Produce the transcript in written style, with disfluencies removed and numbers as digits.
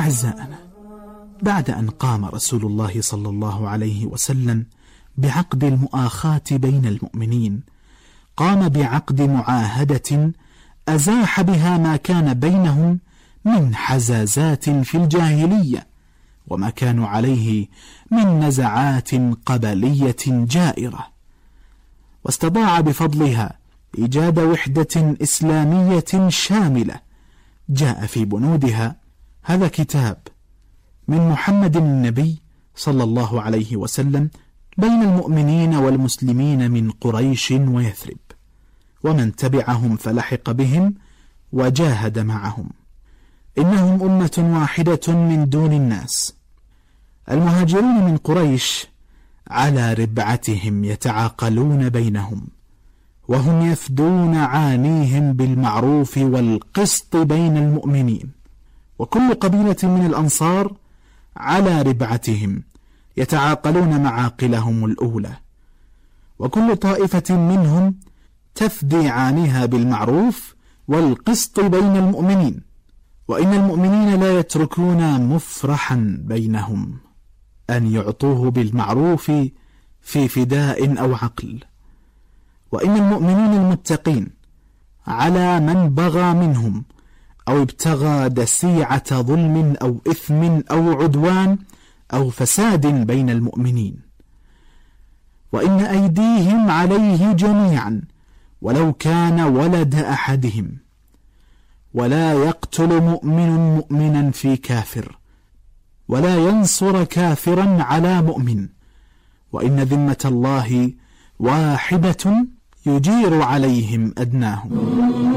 أعزائنا، بعد أن قام رسول الله صلى الله عليه وسلم بعقد المؤاخاة بين المؤمنين، قام بعقد معاهدة أزاح بها ما كان بينهم من حزازات في الجاهلية وما كانوا عليه من نزعات قبلية جائرة، واستطاع بفضلها إيجاد وحدة إسلامية شاملة جاء في بنودها هذا كتاب من محمد النبي صلى الله عليه وسلم بين المؤمنين والمسلمين من قريش ويثرب ومن تبعهم فلحق بهم وجاهد معهم. إنهم أمة واحدة من دون الناس. المهاجرون من قريش على ربعتهم يتعاقلون بينهم، وهم يفدون عانيهم بالمعروف والقسط بين المؤمنين، وكل قبيلة من الأنصار على ربعتهم يتعاقلون معاقلهم الأولى، وكل طائفة منهم تفدي عانيها بالمعروف والقسط بين المؤمنين، وإن المؤمنين لا يتركون مفرحا بينهم أن يعطوه بالمعروف في فداء أو عقل، وإن المؤمنين المتقين على من بغى منهم أو ابتغى دسيعة ظلم أو إثم أو عدوان أو فساد بين المؤمنين، وإن أيديهم عليه جميعا ولو كان ولد أحدهم، ولا يقتل مؤمن مؤمنا في كافر، ولا ينصر كافرا على مؤمن، وإن ذمة الله واحدة يجير عليهم أدناهم.